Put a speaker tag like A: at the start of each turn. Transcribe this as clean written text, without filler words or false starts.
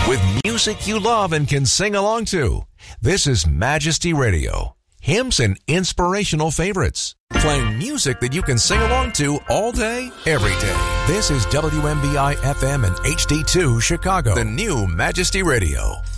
A: with music you love and can sing along to. This is Majesty Radio. Hymns and inspirational favorites. Playing music that you can sing along to all day, every day. This is WMBI FM and HD2 Chicago. The new Majesty Radio.